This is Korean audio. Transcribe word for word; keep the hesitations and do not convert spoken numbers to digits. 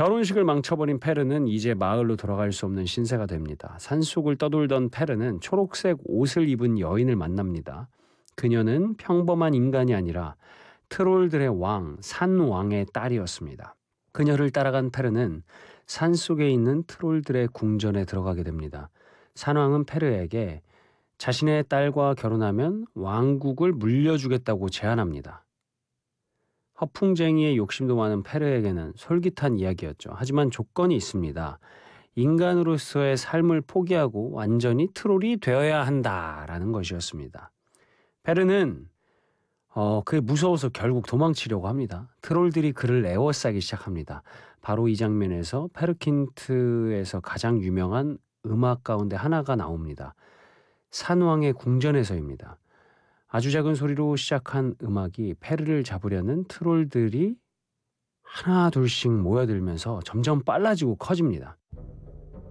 결혼식을 망쳐버린 페르는 이제 마을로 돌아갈 수 없는 신세가 됩니다. 산속을 떠돌던 페르는 초록색 옷을 입은 여인을 만납니다. 그녀는 평범한 인간이 아니라 트롤들의 왕, 산왕의 딸이었습니다. 그녀를 따라간 페르는 산속에 있는 트롤들의 궁전에 들어가게 됩니다. 산왕은 페르에게 자신의 딸과 결혼하면 왕국을 물려주겠다고 제안합니다. 허풍쟁이의 욕심도 많은 페르에게는 솔깃한 이야기였죠. 하지만 조건이 있습니다. 인간으로서의 삶을 포기하고 완전히 트롤이 되어야 한다라는 것이었습니다. 페르는 어, 그게 무서워서 결국 도망치려고 합니다. 트롤들이 그를 에워싸기 시작합니다. 바로 이 장면에서 페르킨트에서 가장 유명한 음악 가운데 하나가 나옵니다. 산왕의 궁전에서입니다. 아주 작은 소리로 시작한 음악이 페르를 잡으려는 트롤들이 하나 둘씩 모여들면서 점점 빨라지고 커집니다.